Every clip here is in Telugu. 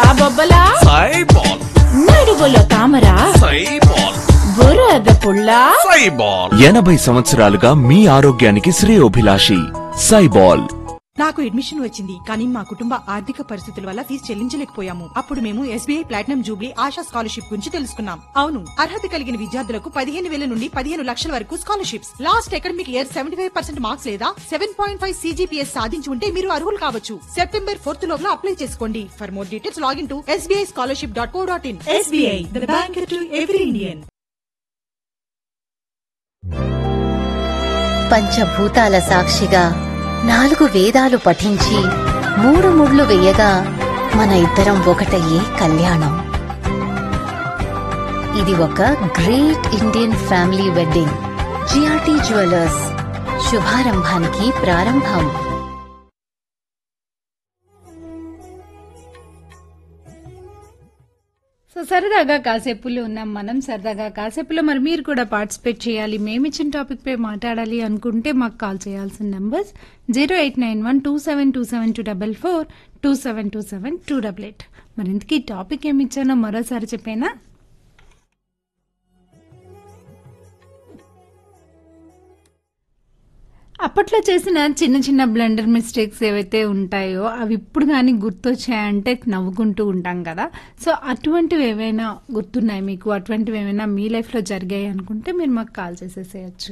బొబ్బలా సైబాల్ నడువులో తామరా సైబాల్ బురద పుల్లా సైబాల్ 80 సంవత్సరాలుగా మీ ఆరోగ్యానికి శ్రేయోభిలాషి సైబాల్. నాకు అడ్మిషన్ వచ్చింది కానీ మా కుటుంబ ఆర్థిక పరిస్థితుల వల్ల ఫీజు చెల్లించలేకపోయాము. అప్పుడు మేము SBI platinum Jubilee ASHA scholarship గురించి తెలుసుకున్నాం. అవును, అర్హత కలిగిన విద్యార్థులకు 15,000 నుండి 15 లక్షల వరకు scholarships. Last academic year 75% marks లేదా 7.5 CGPS సాధించి ఉంటే మీరు అర్హులు కావచ్చు. సెప్టెంబర్ 4th లోపల అప్లై చేసుకోండి. For more details login to sbischolarship.co.in. SBI, the bank to every Indian. పంచభూతాల సాక్షిగా 4 వేదాలు పఠించి 3 ముళ్ళు వేయగా మన ఇద్దరం ఒకటయ్యే కళ్యాణం. ఇది ఒక great Indian family wedding. GRT jewellers, శుభారంభానికి ప్రారంభం. సో సరదాగా కాసేపులో ఉన్నాం మనం. సరదాగా కాసేపులో మరి మీరు కూడా పార్టిసిపేట్ చేయాలి. మేమిచ్చిన టాపిక్ పై మాట్లాడాలి అనుకుంటే మాకు కాల్ చేయాల్సిన నంబర్స్ 0891272724 272728. మరి ఇంతకీ టాపిక్ ఏమి ఇచ్చానో మరోసారి చెప్పేనా? అప్పట్లో చేసిన చిన్న చిన్న బ్లండర్ మిస్టేక్స్ ఏవైతే ఉంటాయో అవి ఇప్పుడు కానీ గుర్తొచ్చాయంటే నవ్వుకుంటూ ఉంటాం కదా. సో అటువంటివి ఏవైనా గుర్తున్నాయి మీకు? అటువంటివి ఏమైనా మీ లైఫ్లో జరిగాయి అనుకుంటే మీరు మాకు కాల్ చేసేసేయచ్చు.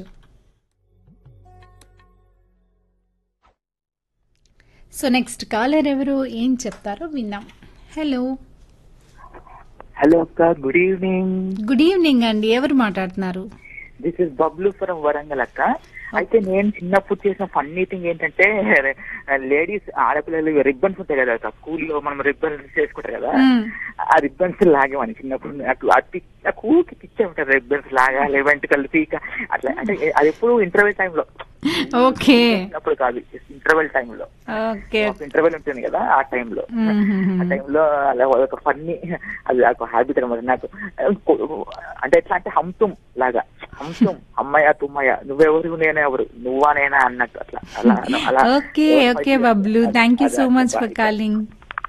సో నెక్స్ట్ కాలర్ ఎవరు, ఏం చెప్తారో విన్నాం. హలో హలో అక్క, గుడ్ ఈవినింగ్. గుడ్ ఈవినింగ్ అండి, ఎవరు మాట్లాడుతున్నారు? This is Bablu from Warangal అక్క. అయితే నేను చిన్నప్పుడు చేసిన ఫన్నీ థింగ్ ఏంటంటే, లేడీస్ ఆడపిల్లలు రిబ్బన్స్ ఉంటాయి కదా అక్క, స్కూల్లో మనం రిబ్బన్స్ చేసుకుంటారు కదా, ఆ రిబ్బన్స్ లాగేమని చిన్నప్పుడు నాకు పిచ్చే ఉంటారు. రిబ్బన్స్ లాగా వెంట్రుకలు పీక అట్లా. అంటే అది ఎప్పుడు ఇంటర్వెల్ టైంలో, ఓకే, అప్పుడు కాదు, ఇంటర్వెల్ టైంలో, ఇంటర్వెల్ ఉంటుంది కదా ఆ టైంలో అలా ఒక ఫన్నీ, అది ఒక హ్యాబిట్ అనమాట నాకు. అంటే ఎట్లా అంటే హంతుం లాగా, హంతుం అమ్మయ్య తుమ్మయ్య, నువ్వెవరు నేనే ఎవరు, నువ్వా నేనా అన్నట్టు అట్లా అలా. Okay okay Bablu, thank you so much for calling.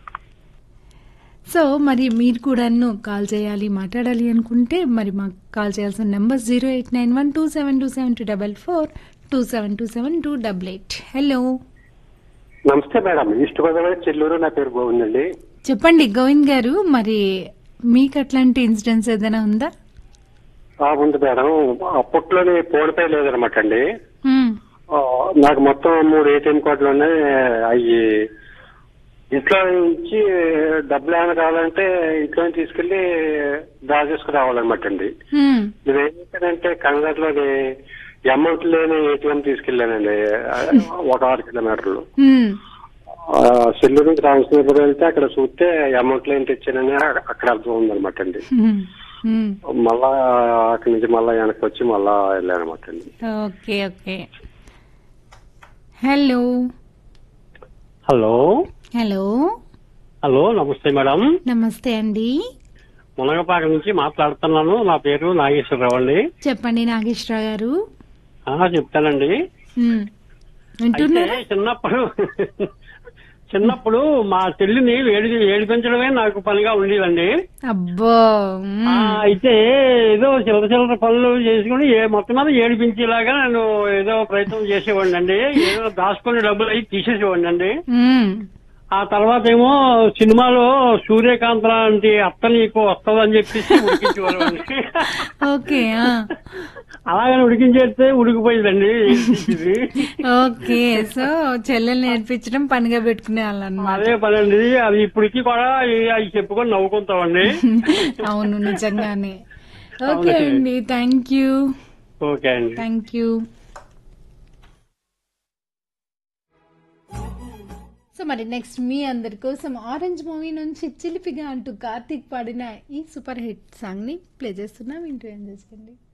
So మరి మీరు కూడా కాల్ చేయాలి, మాట్లాడాలి అనుకుంటే మరి మాకు కాల్ చేయాల్సిన నెంబర్ 0891272724 272728. హలో నమస్తే మేడం, ఈస్ట్ గోదావరి చెల్లూరు. నా పేరు గోవింద్ అండి. చెప్పండి గోవింద్ గారు, మరి మీకు అట్లాంటి ఇన్సిడెంట్స్ ఏదైనా ఉందా? ఉంది మేడం. అప్పట్లోనే ఫోన్ పే లేదనమాట అండి. నాకు మొత్తం 3 ATM కార్డులు ఉన్నాయి. అవి ఇంట్లో నుంచి డబ్బులు ఏమైనా కావాలంటే ఇంట్లో తీసుకెళ్లి డ్రా చేసుకుని రావాలన్నమాట అండి. నేనేం చేశానంటే కంగారులోని అమౌంట్ లేని ATM తీసుకెళ్లానండి. ఒక 6 కిలోమీటర్లు సెల్లూరు నుంచి రామకృష్ణపురం వెళ్తే అక్కడ చూస్తే అమౌంట్ లేని తెచ్చానని అక్కడ అర్థం ఉందనమాట అండి. మళ్ళా అక్కడి నుంచి మళ్ళా వెనక్కి వచ్చి మళ్ళా వెళ్ళానమాట అండి. Okay okay. Hello hello hello hello, నమస్తే మేడం. నమస్తే అండి, మునగపాక నుంచి మాట్లాడుతున్నాను. నా పేరు నాగేశ్వరరావు అండి. చెప్పండి నాగేశ్వరరావు గారు. చెప్తానండి. చిన్నప్పుడు మా చెల్లిని ఏడిపించడమే నాకు పనిగా ఉండేదండి. అబ్బో. అయితే ఏదో చిల్లర పనులు చేసుకుని మొత్తం మీద ఏడిపించేలాగా నేను ఏదో ప్రయత్నం చేసేవాడిని అండి. ఏదో దాచుకుని డబ్బులు అయి తీసేసేవాడిని అండి. ఆ తర్వాత ఏమో సినిమాలో సూర్యకాంత్ లాంటి అత్త నీకు వస్తుందని చెప్పేసి ఉడికించేవాళ్ళు అండి. ఓకే, అలాగని ఉడికించేస్తే ఉడికిపోయిందండి. ఓకే, సో చెల్లెల్ని నేర్పించడం పనిగా పెట్టుకునే వాళ్ళని. అదే పని అండి. అది ఇప్పటికి కూడా అవి చెప్పుకొని నవ్వుకుంటామండి. అవును, నిజంగానే. ఓకే అండి, థ్యాంక్ యూ. ఓకే అండి, థ్యాంక్ యూ. సో మరి నెక్స్ట్ మీ అందరి కోసం ఆరెంజ్ మూవీ నుంచి చిలిపిగా అంటూ కార్తీక్ పాడిన ఈ సూపర్ హిట్ సాంగ్ ని ప్లే చేస్తున్నా, వింటూ ఎంజాయ్ చేయండి.